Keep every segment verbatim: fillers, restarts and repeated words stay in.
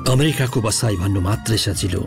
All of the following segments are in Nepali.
अमेरिकाको बसाई भन्नु मात्रै सजिलो।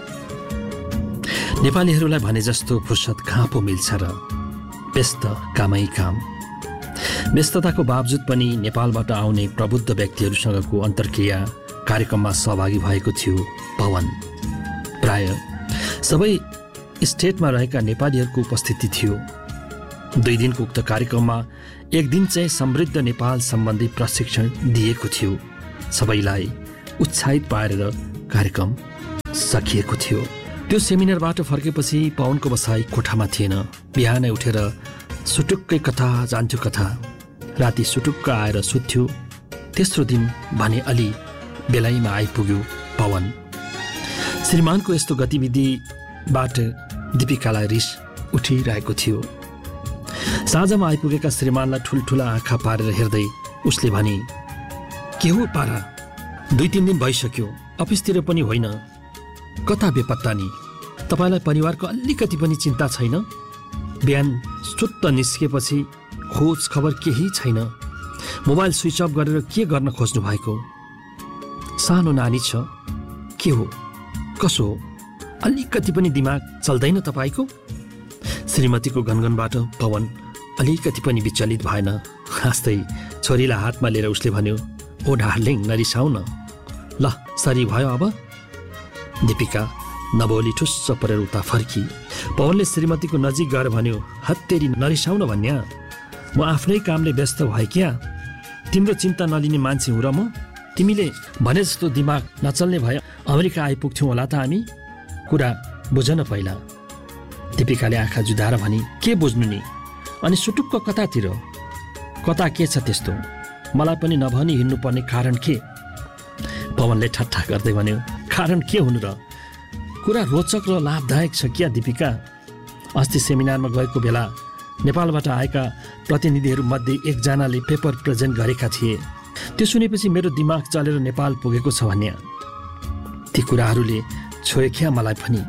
नेपालीहरूलाई भने जस्तो फुर्सद कहाँ पो मिल्छ र? व्यस्त कामै काम। व्यस्तताको बावजुद पनि नेपालबाट आउने प्रबुद्ध व्यक्तिहरूसँगको अन्तर्क्रिया कार्यक्रममा सहभागी भएको थियो पवन। प्राय सबै स्टेटमा रहेका नेपालीहरूको उपस्थिति थियो। दुई दिनको उक्त कार्यक्रममा एक दिन चाहिँ समृद्ध नेपाल सम्बन्धी प्रशिक्षण दिएको थियो। सबैलाई उत्साहित पारेर कार्यक्रम सकिएको थियो। त्यो सेमिनारबाट फर्केपछि पवनको बसाई कोठामा थिएन। बिहानै उठेर सुटुक्कै कथा जान्थ्यो कथा, राति सुटुक्क आएर सुत्थ्यो। तेस्रो दिन भने अलि बेलायमा आइपुग्यो पवन। श्रीमानको यस्तो गतिविधिबाट दीपिकालाई रिस उठिरहेको थियो। साँझमा आइपुगेका श्रीमानलाई ठुल्ठुला आँखा पारेर हेर्दै उसले भने, के हो पारा, दुई तिन दिन भइसक्यो, अफिसतिर पनि होइन, कता बेपत्ता नि? तपाईँलाई परिवारको अलिकति पनि चिन्ता छैन? बिहान सुत्त निस्केपछि खोज खबर केही छैन। मोबाइल स्विच अफ गरेर के गर्न खोज्नु भएको? सानो नानी छ, के हो, कसो हो? अलिकति पनि दिमाग चल्दैन तपाईँको? श्रीमतीको गनगनबाट पवन अलिकति पनि विचलित भएन। हाँस्दै छोरीलाई हातमा लिएर उसले भन्यो, ओ डार्लिङ, नरिसाउ न, ल सरी भयो अब। दीपिका नबोली ठुस्स परेर उता फर्की। पवनले श्रीमतीको नजिक गएर भन्यो, हत्तेरी नरिसाउ न भन्या, म आफ्नै कामले व्यस्त भए क्या, तिम्रो चिन्ता नलिने मान्छे हुँ र म? तिमीले भने जस्तो दिमाग नचल्ने भए अमेरिका आइपुग्थ्यौँ होला त हामी? कुरा बुझ न पहिला। दीपिकाले आँखा जुधाएर भनी, के बुझ्नु नि? अनि सुटुक्क कतातिर? कता के छ त्यस्तो? मलाई पनि नभनी हिँड्नुपर्ने कारण के? पवनले ठट्टा गर्दै भन्यो, कारण के हुनु र? कुरा रोचक र लाभदायक छ क्या दीपिका? अस्ति सेमिनारमा गएको बेला नेपालबाट आएका प्रतिनिधिहरूमध्ये एकजनाले पेपर प्रेजेन्ट गरेका थिए। त्यो सुनेपछि मेरो दिमाग चलेर नेपाल पुगेको छ भन्या। ती कुराहरूले छोए क्या मलाई पनि।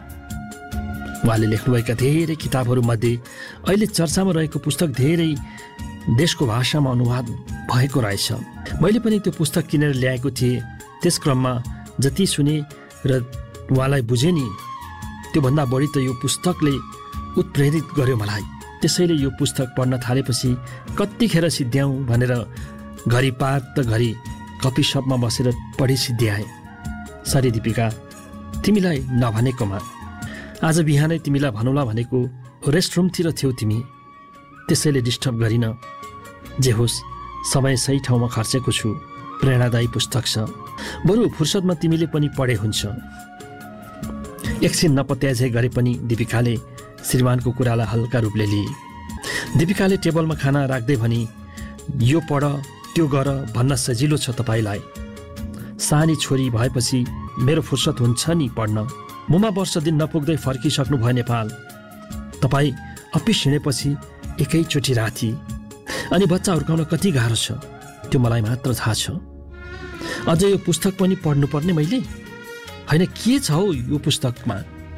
उहाँले लेख्नुभएका धेरै किताबहरूमध्ये अहिले चर्चामा रहेको पुस्तक धेरै देशको भाषामा अनुवाद भएको रहेछ। मैले पनि त्यो पुस्तक किनेर ल्याएको थिएँ। त्यस क्रममा जति सुने र उहाँलाई बुझेँ नि, त्योभन्दा बढी त यो पुस्तकले उत्प्रेरित गर्यो मलाई। त्यसैले यो पुस्तक पढ्न थालेपछि कतिखेर सिद्ध्याउँ भनेर घरि पार त घरि कफी सपमा बसेर पढी सिद्ध्याएँ। सरी दीपिका, तिमीलाई नभनेकोमा। आज बिहानै तिमीलाई भनौँला भनेको रेस्टरुमतिर थियौ तिमी, त्यसैले डिस्टर्ब गरिन। जे होस्, समय सही ठाउँमा खर्चेको छु। प्रेरणादायी पुस्तक छ, बरु फुर्सदमा तिमीले पनि पढे हुन्छ। एकछिन नपत्याझै गरे पनि दीपिकाले श्रीमानको कुरालाई हल्का रूपले लिए। दीपिकाले टेबलमा खाना राख्दै भनी, यो पढ त्यो गर भन्न सजिलो छ तपाईँलाई। सानी छोरी भएपछि मेरो फुर्सद हुन्छ नि पढ्न। मुमा वर्ष दिन नपुग्दै फर्किसक्नु भयो नेपाल। तपाईँ अफिस हिँडेपछि एकैचोटि राति, अनि बच्चा हुर्काउन कति गाह्रो छ त्यो मलाई मात्र थाहा छ। अझ यो पुस्तक पनि पढ्नुपर्ने मैले? होइन, के छ हौ यो पुस्तकमा?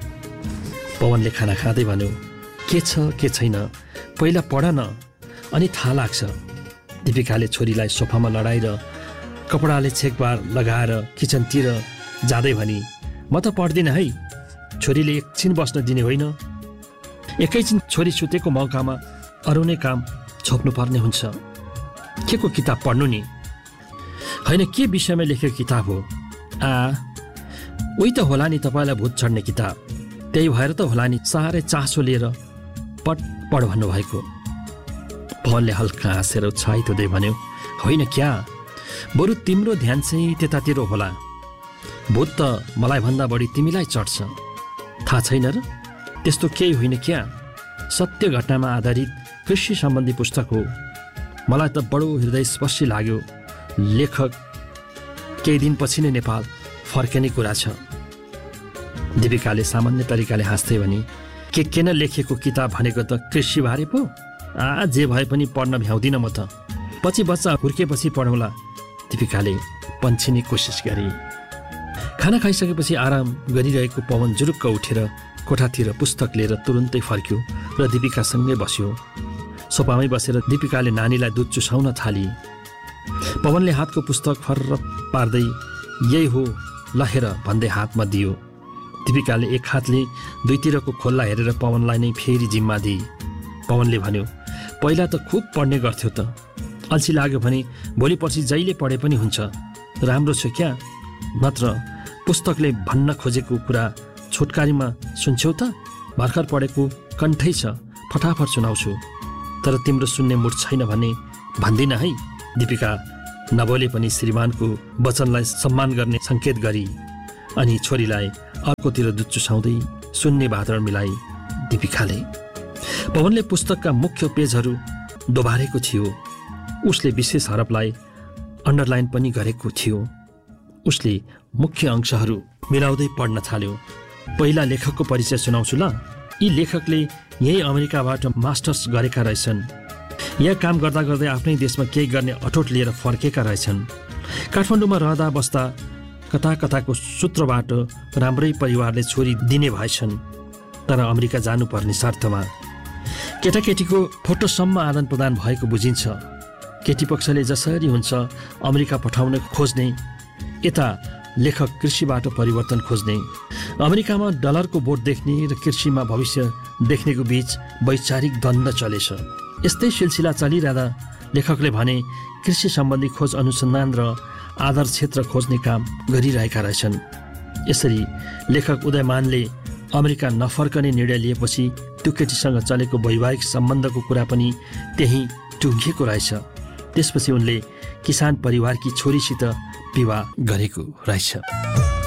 पवनले खाना खाँदै भन्यो, के छ के छैन पहिला पढ न, अनि थाहा लाग्छ। दीपिकाले छोरीलाई सोफामा लडाएर कपडाले छेकबार लगाएर किचनतिर जाँदै भनी, म त पढ्दिनँ है। छोरीले एकछिन बस्न दिने होइन। एकैछिन छोरी सुतेको मौकामा अरू नै काम छोप्नु पर्ने हुन्छ। के को किताब पढ्नु नि? होइन, के विषयमा लेखेको किताब हो? आ उही त होला नि तपाईँलाई भूत चढ्ने किताब। त्यही भएर त होला नि साह्रै चासो लिएर पढ पढ भन्नुभएको। पवनले हल्का हाँसेर उत्साहित हुँदै भन्यो, होइन क्या, बरु तिम्रो ध्यान चाहिँ त्यतातिर होला। भूत त मलाई भन्दा बढी तिमीलाई चढ्छ, थाहा छैन र? त्यस्तो केही होइन क्या, सत्य घटनामा आधारित कृषि सम्बन्धी पुस्तक हो। मलाई त बडो हृदय स्पर्शी लाग्यो। लेखक केही दिनपछि नै नेपाल फर्किने कुरा छ। दीपिकाले सामान्य तरिकाले हाँस्दै भनी, के के न लेखेको किताब भनेको त कृषिबारे पो? आ जे भए पनि पढ्न भ्याउँदिनँ म त, पछि बच्चा हुर्केपछि पढौँला। दीपिकाले पन्छिने कोसिस गरे। खाना खाइसकेपछि आराम गरिरहेको पवन जुरुक्क उठेर कोठातिर पुस्तक लिएर तुरुन्तै फर्क्यो र दीपिकासँगै बस्यो। सोफामै बसेर दीपिकाले नानीलाई दुध चुसाउन थाली। पवनले हातको पुस्तक फर्र पार्दै, यही हो लहेर भन्दै हातमा दियो। दिपिकाले एक हातले दुईतिरको खोल्ला हेरेर पवनलाई नै फेरि जिम्मा दिए। पवनले भन्यो, पहिला त खुब पढ्ने गर्थ्यो त, अल्छी लाग्यो भने भोलि पर्सि जहिले पढे पनि हुन्छ। राम्रो छ क्या, मात्र पुस्तकले भन्न खोजेको कुरा छोटकारीमा सुन्छौ त? भर्खर पढेको कण्ठै छ, फटाफट सुनाउँछु, तर तिम्रो सुन्ने मुड छैन भने भन्दिन है। दिपिका नबोले पनि श्रीमानको वचनलाई सम्मान गर्ने सङ्केत गरी अनि छोरीलाई अर्कोतिर दुध चुसाउँदै सुन्ने वातावरण मिलाई दिपिकाले। पवनले पुस्तकका मुख्य पेजहरू दोबारेको थियो। उसले विशेष हरफलाई अन्डरलाइन पनि गरेको थियो। उसले मुख्य अंशहरू मिलाउँदै पढ्न थाल्यो। पहिला लेखकको परिचय सुनाउँछु ल। यी लेखकले यही अमेरिकाबाट मास्टर्स गरेका रहेछन्। यहाँ काम गर्दा गर्दै आफ्नै देशमा केही गर्ने अठोट लिएर फर्केका रहेछन्। काठमाडौँमा रहँदा बस्दा कता कताको सूत्रबाट राम्रै परिवारले छोरी दिने भएछन्, तर अमेरिका जानुपर्ने शर्तमा। केटाकेटीको फोटोसम्म आदान प्रदान भएको बुझिन्छ। केटी पक्षले जसरी हुन्छ अमेरिका पठाउन खोज्ने, यता लेखक कृषिबाट परिवर्तन खोज्ने। अमेरिकामा डलरको बोट देख्ने र कृषिमा भविष्य देख्नेको बीच वैचारिक द्वन्द्व चलेछ। यस्तै सिलसिला चलिरहँदा लेखकले भने कृषि सम्बन्धी खोज अनुसन्धान र आधार क्षेत्र खोज्ने काम गरिरहेका रहेछन्। यसरी लेखक उदयमानले अमेरिका नफर्कने निर्णय लिएपछि त्यो केटीसँग चलेको वैवाहिक सम्बन्धको कुरा पनि त्यही टुङ्गिएको रहेछ। त्यसपछि उनले किसान परिवारकी छोरीसित विवाह गरेको रहेछ।